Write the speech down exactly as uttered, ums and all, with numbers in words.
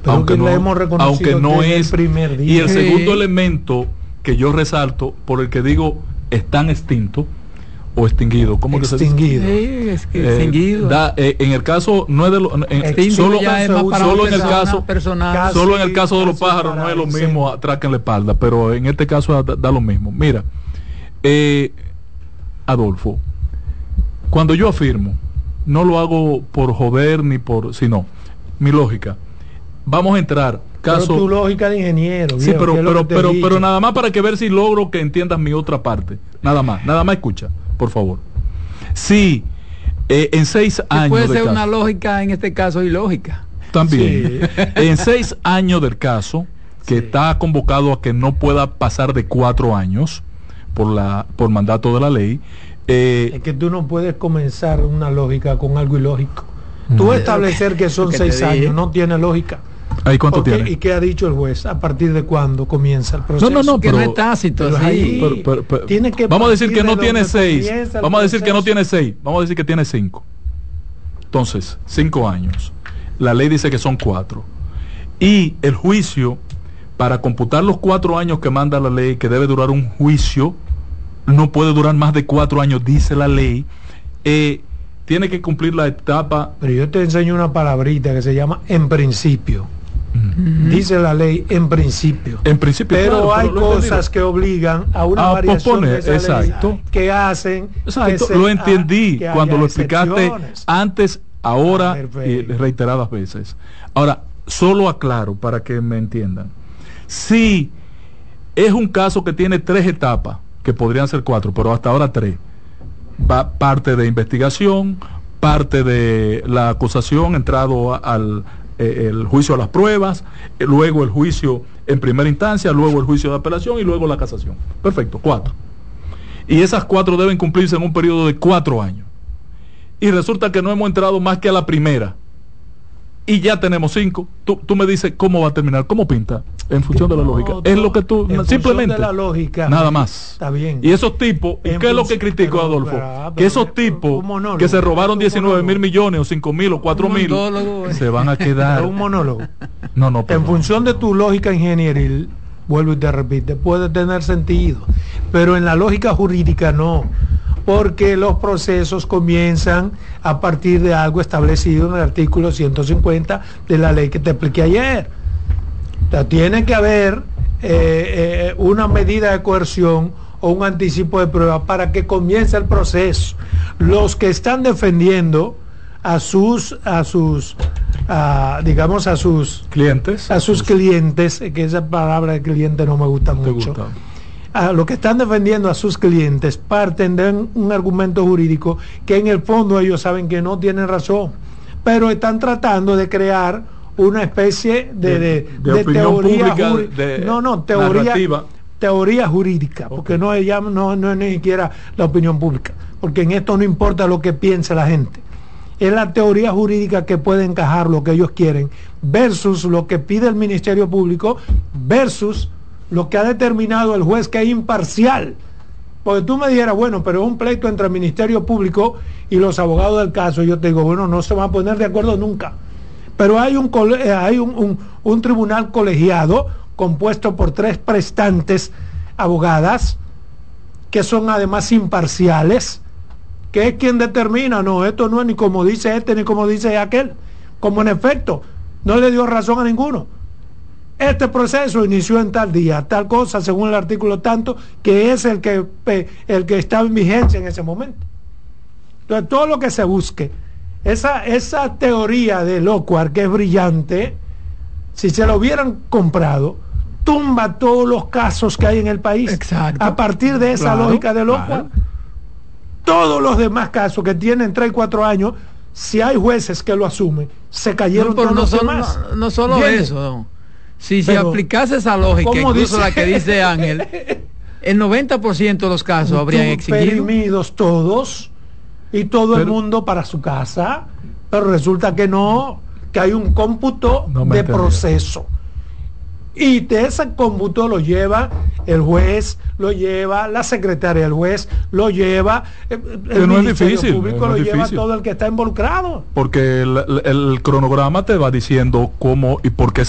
Pero aunque no, hemos aunque no es el primer día. Y el sí. segundo elemento que yo resalto, por el que digo están extintos o extinguidos, ¿cómo que se dice? Extinguido. Sí, es que Eh, extinguido. da, eh, en el caso no es de lo, en, Extinto solo, ya es más para solo una en el persona caso personal. Casi- solo en el caso de los casi pájaros para no es lo el mismo, centro. atracan la espalda, pero en este caso da, da lo mismo. Mira, eh, Adolfo, cuando yo afirmo, no lo hago por joder ni por, sino mi lógica. Vamos a entrar caso. Pero tu lógica de ingeniero. Sí, viejo, pero que es lo pero que te he pero dicho. pero nada más para que ver si logro que entiendas mi otra parte. Nada más, nada más escucha, por favor. Sí, eh, en seis Que años puede de ser caso, una lógica, en este caso ilógica. también, Sí. en seis años del caso, que Sí. está convocado a que no pueda pasar de cuatro años por la por mandato de la ley. eh, Es que tú no puedes comenzar una lógica con algo ilógico. Tú Mm. establecer que son Lo que seis te dije. años no tiene lógica. ¿Ahí cuánto Porque- tiene? ¿Y qué ha dicho el juez? ¿A partir de cuándo comienza el proceso? No, no, no, Que pero- no es tácito, pero así. ahí- Pero- pero- pero- Tiene que vamos a decir partir que no de tiene donde seis. comienza el Vamos a decir que no proceso. tiene seis. Vamos a decir que tiene cinco. Entonces, cinco años. La ley dice que son cuatro. Y el juicio, para computar los cuatro años que manda la ley, que debe durar un juicio, no puede durar más de cuatro años, dice la ley. Eh, tiene que cumplir la etapa. Pero yo te enseño una palabrita que se llama en principio. Ujú. Dice la ley en principio. En principio, Pero claro, hay pero lo he cosas entendido. que obligan a una A variación de posponer, esa ley exacto. que hacen que Exacto, se- lo entendí a- que cuando haya lo explicaste excepciones. antes, ahora Ah, y perfecto. reiteradas veces. Ahora, solo aclaro para que me entiendan. Si es un caso que tiene tres etapas, que podrían ser cuatro, pero hasta ahora tres, va parte de investigación, parte de la acusación, entrado a- al eh, el juicio a las pruebas, eh, luego el juicio en primera instancia, luego el juicio de apelación y luego la casación. Perfecto, cuatro. Y esas cuatro deben cumplirse en un periodo de cuatro años. Y resulta que no hemos entrado más que a la primera. Y ya tenemos cinco. Tú, tú me dices cómo va a terminar, cómo pinta, en función de la No, lógica. no, Es lo que tú, en función simplemente. de la lógica. Nada más. Está bien. Y esos tipos, ¿y En qué es lo que función- critico, pero- Adolfo? pero- que pero- esos pero- tipos un monólogo, que se robaron un diecinueve mil monólogo. millones o cinco mil o cuatro mil monólogo, eh. se van a quedar. Es un monólogo. No, no, En perdón. función de tu lógica ingenieril, vuelvo y te repito, puede tener sentido, pero en la lógica jurídica no, porque los procesos comienzan a partir de algo establecido en el artículo ciento cincuenta de la ley que te expliqué ayer. O sea, tiene que haber eh, eh, una medida de coerción o un anticipo de prueba para que comience el proceso. Los que están defendiendo a sus, a sus, a, digamos a sus Clientes. a sus clientes, que esa palabra de cliente no me gusta ¿Te mucho. gusta? A los que están defendiendo a sus clientes parten de un, un argumento jurídico que en el fondo ellos saben que no tienen razón, pero están tratando de crear una especie de, de, De- de de opinión teoría pública, juri- de no, no, teoría, narrativa. teoría jurídica, porque Ok. no, es ya- no, no es ni siquiera la opinión pública, porque en esto no importa lo que piense la gente. Es la teoría jurídica que puede encajar lo que ellos quieren versus lo que pide el Ministerio Público versus lo que ha determinado el juez, que es imparcial. Porque tú me dijeras, bueno, pero es un pleito entre el Ministerio Público y los abogados del caso. Yo te digo, bueno, no se van a poner de acuerdo nunca. Pero hay un, cole- eh, hay un, un- un tribunal colegiado compuesto por tres prestantes abogadas que son además imparciales, que es quien determina, no, esto no es ni como dice este ni como dice aquel, como en efecto no le dio razón a ninguno. Este proceso inició en tal día, tal cosa, según el artículo tanto, que es el que, eh, el que está en vigencia en ese momento. Entonces, todo lo que se busque, esa, esa teoría de Lockhart, que es brillante, si se lo hubieran comprado, tumba todos los casos que hay en el país. Exacto. A partir de esa Claro, lógica de Lockhart. claro. Todos los demás casos que tienen tres y cuatro años, si hay jueces que lo asumen, se cayeron No, pero todos no los solo, demás. no, no solo ¿Entiendes? eso, no. Si se Pero, aplicase esa lógica, ¿cómo incluso dice? la que dice Ángel, el noventa por ciento de los casos habrían Tú- extinguido. perimidos todos y todo el Pero- mundo para su casa, pero resulta que no, que hay un cómputo No me de entendí. proceso. Y de ese cómputo lo lleva el juez, lo lleva la secretaria del juez, lo lleva eh, el Pero no es Ministerio difícil, Público, no lo es lleva difícil. todo el que está involucrado. Porque el, el- el cronograma te va diciendo cómo y por qué se